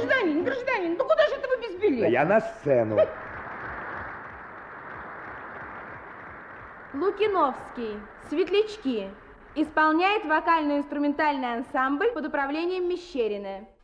гражданин, ну куда же это вы без билета? Да я на сцену. Лукиновский, Светлячки. Исполняет вокально-инструментальный ансамбль под управлением Мещерина.